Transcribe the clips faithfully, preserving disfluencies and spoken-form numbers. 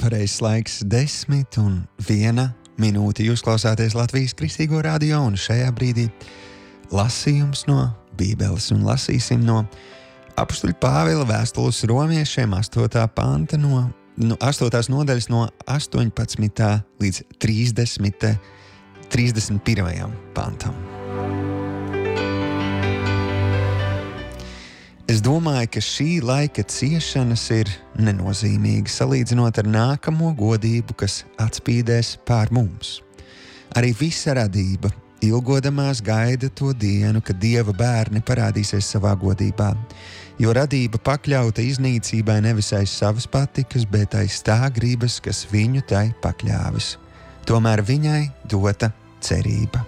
pareizs laiks desmit un viena minūte. Jūs klausāties Latvijas Kristīgo radio un šajā brīdī lasījums no Bībeles un lasīsim no apustuļa Pāvila vēstules romiešiem astotā panta no, no astotās nodaļas no astoņpadsmitā līdz trīsdesmit, trīsdesmit pirmajam pantam. Es domāju, ka šī laika ciešanas ir nenozīmīgas salīdzinot ar nākamo godību, kas atspīdēs pār mums. Arī visa radība ilgodamās gaida to dienu, kad Dieva bērni parādīsies savā godībā, jo radība pakļauta iznīcībai nevis aiz savas patikas, bet aiz tā gribas, kas viņu tai pakļāvis. Tomēr viņai dota cerība.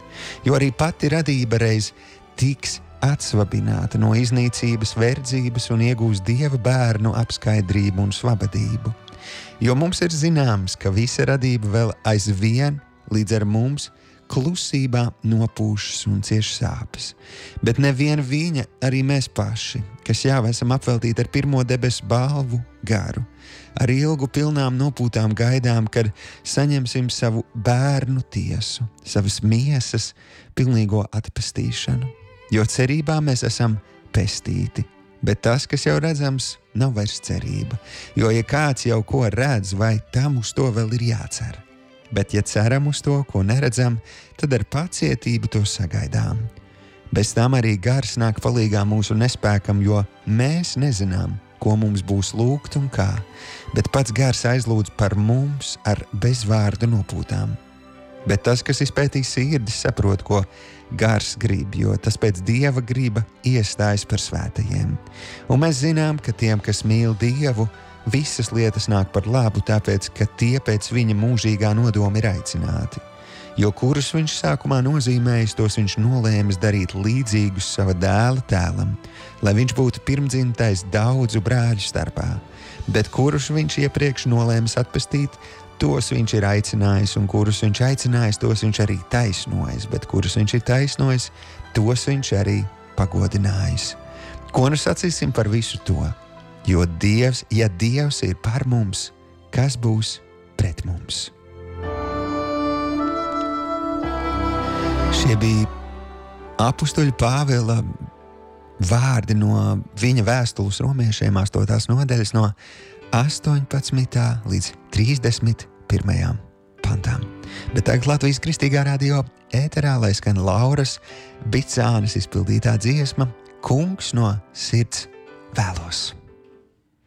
Jo arī pati radība reiz tiks atsvabināta no iznīcības, verdzības un iegūs Dieva bērnu apskaidrību un svabadību. Jo mums ir zināms, ka visa radība vēl aizvien līdz ar mums klusībā nopūšas un cieš sāpes. Bet nevien viņa, arī mēs paši, kas jau esam apveltīti ar pirmo debesu balvu garu, ar ilgu pilnām nopūtām gaidām, kad saņemsim savu bērnu tiesu, savas miesas pilnīgo atpestīšanu. Jo cerībā mēs esam pestīti, bet tas, kas jau redzams, nav vairs cerība. Jo, ja kāds jau ko redz, vai tam uz to vēl ir jācer. Bet, ja ceram uz to, ko neredzam, tad ar pacietību to sagaidām. Bez tam arī gars nāk palīgā mūsu nespēkam, jo mēs nezinām, ko mums būs lūgt un kā, bet pats gars aizlūdz par mums ar bezvārdu nopūtām. Bet tas, kas izpētī sirdis, saprot, ko gars grib, jo tas pēc Dieva griba iestājas par svētajiem. Un mēs zinām, ka tiem, kas mīl Dievu, visas lietas nāk par labu, tāpēc, ka tie pēc viņa mūžīgā nodoma ir aicināti. Jo kurus viņš sākumā nozīmējis, tos viņš nolēmis darīt līdzīgus sava dēla tēlam, lai viņš būtu pirmdzimtais daudzu brāļu starpā. Bet kurus viņš iepriekš nolēmis atpestīt, tos viņš ir aicinājis, un kurus viņš aicinājis, tos viņš arī taisnojis, bet kurus viņš ir taisnojis, tos viņš arī pagodinājis. Ko nu sacīsim par visu to? Jo Dievs, ja Dievs ir par mums, kas būs pret mums? Šie bija apustuļa Pāvila vārdi no viņa vēstules romiešiem astotās nodaļas no astoņpadsmitā līdz trīsdesmit pirmajām pantām. Bet tagad Latvijas Kristīgā radio ēterā, lai skan Lauras Bicānes izpildītā dziesma Kungs no sirds vēlos.